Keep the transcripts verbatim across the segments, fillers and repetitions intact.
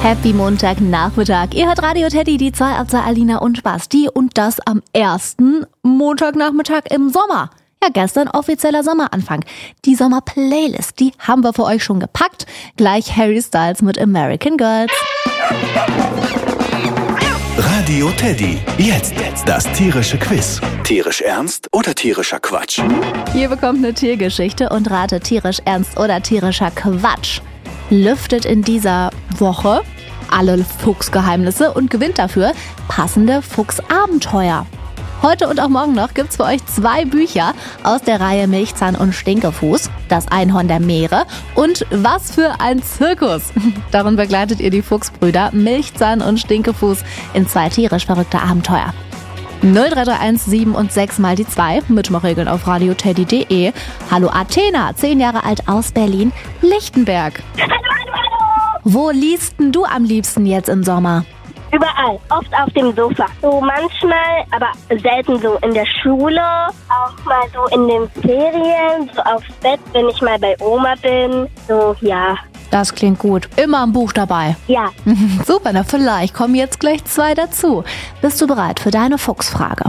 Happy Montagnachmittag. Ihr hört Radio Teddy, die zwei ab zwei, Alina und Basti. Und das am ersten Montagnachmittag im Sommer. Ja, gestern offizieller Sommeranfang. Die Sommerplaylist, die haben wir für euch schon gepackt. Gleich Harry Styles mit American Girls. Radio Teddy, jetzt das tierische Quiz. Tierisch ernst oder tierischer Quatsch? Ihr bekommt eine Tiergeschichte und ratet tierisch ernst oder tierischer Quatsch. Lüftet in dieser Woche alle Fuchsgeheimnisse und gewinnt dafür passende Fuchsabenteuer. Heute und auch morgen noch gibt's für euch zwei Bücher aus der Reihe Milchzahn und Stinkefuß, das Einhorn der Meere und Was für ein Zirkus. Darin begleitet ihr die Fuchsbrüder Milchzahn und Stinkefuß in zwei tierisch verrückte Abenteuer. null drei drei eins sieben und sechs mal die zwei, Mitmachregeln auf radioteddy punkt de. Hallo Athena, zehn Jahre alt aus Berlin, Lichtenberg. Hallo, hallo, hallo. Wo liest denn du am liebsten jetzt im Sommer? Überall, oft auf dem Sofa. So manchmal, aber selten so in der Schule, auch mal so in den Ferien, so aufs Bett, wenn ich mal bei Oma bin. So, ja. Das klingt gut. Immer ein Buch dabei. Ja. Super, na vielleicht kommen jetzt gleich zwei dazu. Bist du bereit für deine Fuchsfrage?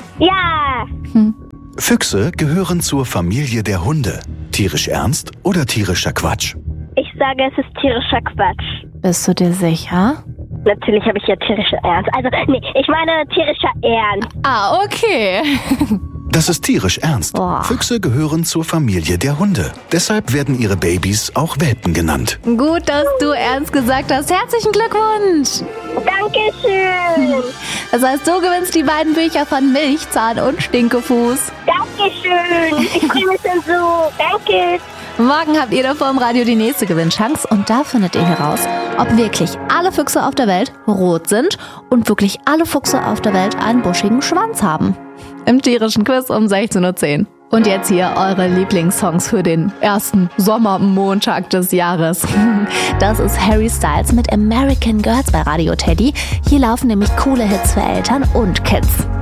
Ja. Hm. Füchse gehören zur Familie der Hunde. Tierisch ernst oder tierischer Quatsch? Ich sage, es ist tierischer Quatsch. Bist du dir sicher? Natürlich habe ich ja tierischer Ernst. Also, nee, ich meine tierischer Ernst. Ah, okay. Das ist tierisch ernst. Boah. Füchse gehören zur Familie der Hunde. Deshalb werden ihre Babys auch Welpen genannt. Gut, dass du ernst gesagt hast. Herzlichen Glückwunsch. Dankeschön. Das heißt, du gewinnst die beiden Bücher von Milchzahn und Stinkefuß. Dankeschön. Ich freue mich schon so. Danke. Morgen habt ihr da vor dem Radio die nächste Gewinnchance und da findet ihr heraus, ob wirklich alle Füchse auf der Welt rot sind und wirklich alle Füchse auf der Welt einen buschigen Schwanz haben. Im tierischen Quiz um sechzehn Uhr zehn. Und jetzt hier eure Lieblingssongs für den ersten Sommermontag des Jahres. Das ist Harry Styles mit American Girls bei Radio Teddy. Hier laufen nämlich coole Hits für Eltern und Kids.